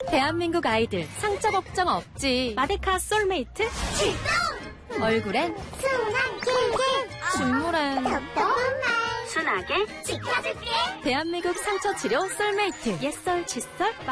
대한민국 아이들 상처 걱정 없지. 마데카 솔메이트 출동! 얼굴엔 순한 길게 진물엔 똑똑한 말 순하게 지켜줄게. 대한민국 상처 치료 솔메이트 옛설 칫솔